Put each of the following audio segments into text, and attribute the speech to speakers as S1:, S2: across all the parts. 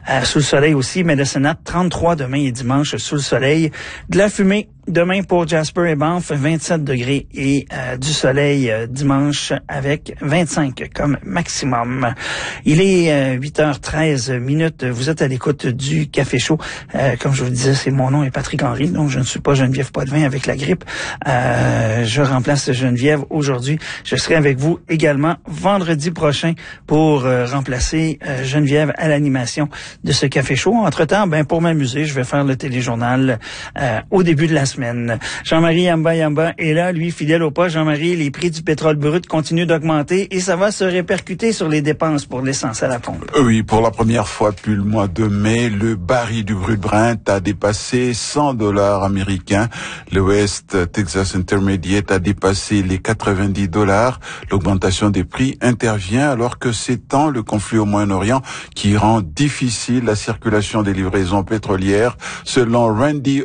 S1: sous le soleil aussi. Medicine Hat, 33 demain et dimanche sous le soleil. De la fumée demain pour Jasper et Banff, 27 degrés et du soleil dimanche avec 25 comme maximum. Il est 8h13 minutes. Vous êtes à l'écoute du Café Chaud. Comme je vous disais, mon nom est Patrick Henry, donc je ne suis pas Geneviève Poitvin avec la grippe. Je remplace Geneviève aujourd'hui. Je serai avec vous également vendredi prochain pour remplacer Geneviève à l'animation de ce Café Chaud. Entre-temps, pour m'amuser, je vais faire le téléjournal au début de la semaine. Jean-Marie Yamba est là, lui, fidèle au poste. Jean-Marie, les prix du pétrole brut continuent d'augmenter et ça va se répercuter sur les dépenses pour l'essence à la pompe.
S2: Oui, pour la première fois depuis le mois de mai, le baril du brut Brent a dépassé $100 américains. Le West Texas Intermediate a dépassé les $90. L'augmentation des prix intervient alors que s'étend le conflit au Moyen-Orient qui rend difficile la circulation des livraisons pétrolières. Selon Randy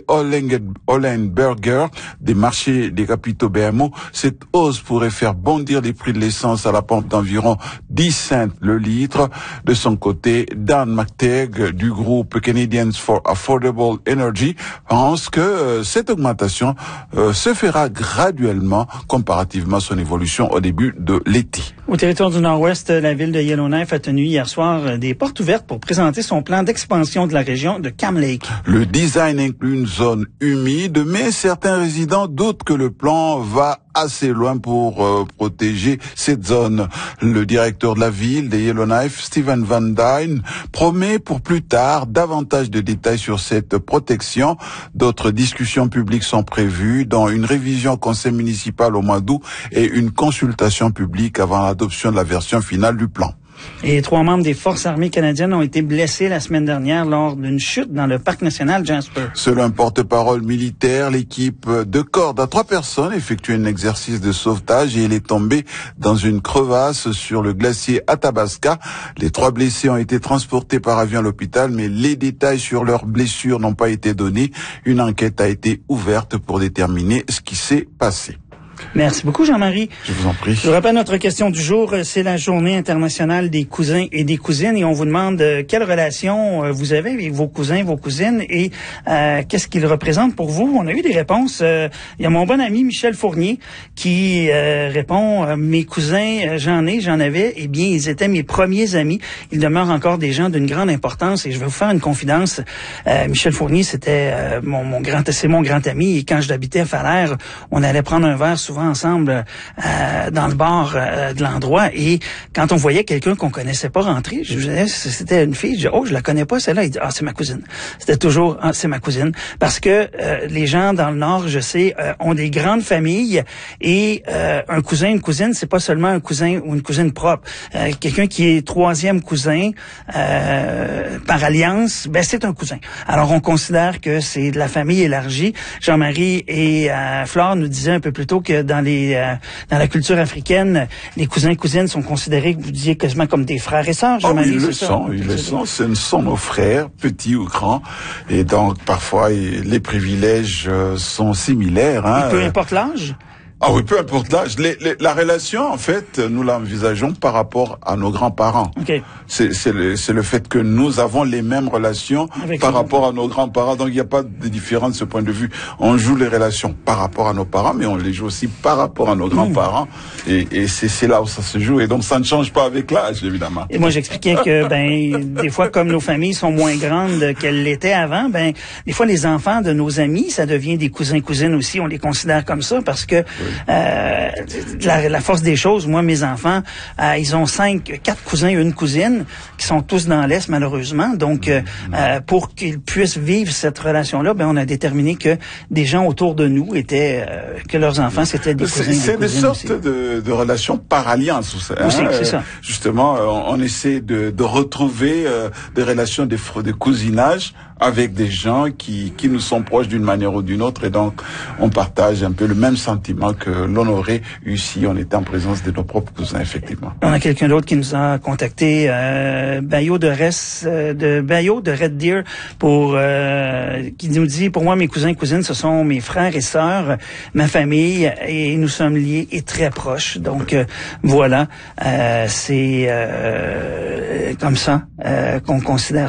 S2: Ollenberger des marchés des capitaux BMO, cette hausse pourrait faire bondir les prix de l'essence à la pompe d'environ 10 cents le litre. De son côté, Dan McTagg du groupe Canadians for Affordable Energy pense que cette augmentation se fera graduellement comparativement à son évolution au début de l'été.
S1: Au territoire du Nord-Ouest, la ville de Yellowknife a tenu hier soir des portes ouvertes pour présenter son plan d'expansion de la région de Cam Lake.
S2: Le design inclut une zone humide, mais certains résidents doutent que le plan va assez loin pour protéger cette zone. Le directeur de la ville de Yellowknife, Stephen Van Dyne, promet pour plus tard davantage de détails sur cette protection. D'autres discussions publiques sont prévues, dont une révision au conseil municipal au mois d'août et une consultation publique avant l'adoption de la version finale du plan.
S1: Et 3 membres des forces armées canadiennes ont été blessés la semaine dernière lors d'une chute dans le parc national Jasper.
S2: Selon un porte-parole militaire, l'équipe de corde à 3 personnes effectuait un exercice de sauvetage et elle est tombée dans une crevasse sur le glacier Athabasca. Les 3 blessés ont été transportés par avion à l'hôpital, mais les détails sur leurs blessures n'ont pas été donnés. Une enquête a été ouverte pour déterminer ce qui s'est passé.
S1: Merci beaucoup, Jean-Marie.
S2: Je vous en prie.
S1: Je vous rappelle notre question du jour, c'est la journée internationale des cousins et des cousines et on vous demande quelle relation vous avez avec vos cousins, vos cousines et qu'est-ce qu'ils représentent pour vous. On a eu des réponses. Il y a mon bon ami Michel Fournier qui répond, mes cousins, j'en avais, eh bien, ils étaient mes premiers amis. Ils demeurent encore des gens d'une grande importance et je vais vous faire une confidence. Michel Fournier, c'était c'est mon grand ami et quand je habitais à Falaire, on allait prendre un verre souvent ensemble dans le bar de l'endroit et quand on voyait quelqu'un qu'on connaissait pas rentrer, je disais c'était une fille, je dis je la connais pas celle-là, il dit c'est ma cousine. C'était toujours c'est ma cousine parce que les gens dans le Nord, je sais, ont des grandes familles et un cousin, une cousine, c'est pas seulement un cousin ou une cousine propre. Quelqu'un qui est 3e cousin par alliance, c'est un cousin. Alors on considère que c'est de la famille élargie. Jean-Marie et Flore nous disaient un peu plus tôt que dans la culture africaine, les cousins et cousines sont considérés, vous disiez, quasiment comme des frères et sœurs.
S2: Ils le sont. Ce sont nos frères, petits ou grands. Et donc, parfois, les privilèges sont similaires.
S1: Et peu importe l'âge?
S2: Ah oui, peu importe l'âge. La relation, en fait, nous l'envisageons par rapport à nos grands-parents.
S1: Okay.
S2: C'est le fait que nous avons les mêmes relations par rapport à nos grands-parents. Donc, il n'y a pas de différence de ce point de vue. On joue les relations par rapport à nos parents, mais on les joue aussi par rapport à nos grands-parents. Et c'est là où ça se joue. Et donc, ça ne change pas avec l'âge, évidemment.
S1: Et moi, j'expliquais que, des fois, comme nos familles sont moins grandes qu'elles l'étaient avant, des fois, les enfants de nos amis, ça devient des cousins-cousines aussi. On les considère comme ça parce que la force des choses, moi, mes enfants, ils ont 4 cousins et une cousine qui sont tous dans l'Est, malheureusement. Donc, pour qu'ils puissent vivre cette relation-là, on a déterminé que des gens autour de nous étaient, que leurs enfants, c'était des cousins et des cousines.
S2: C'est des sortes de relations par alliance.
S1: Aussi, c'est ça.
S2: Justement, on essaie de retrouver des relations de cousinage avec des gens qui nous sont proches d'une manière ou d'une autre et donc on partage un peu le même sentiment que l'on aurait eu si on était en présence de nos propres cousins, effectivement.
S1: On a quelqu'un d'autre qui nous a contacté, Bayo de Red Deer, qui nous dit, pour moi, mes cousins et cousines, ce sont mes frères et sœurs, ma famille, et nous sommes liés et très proches. Donc, voilà, c'est comme ça qu'on considère